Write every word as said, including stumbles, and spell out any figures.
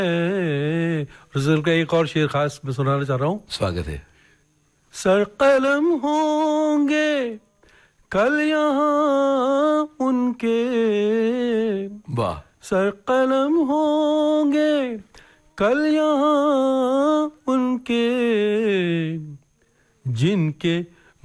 रज़ल का एक और शेर खास मैं सुनाना चाह रहा हूँ। स्वागत है। सर कलम होंगे कल यहाँ उनके, वाह। सर कलम होंगे कल यहाँ उनके, जिनके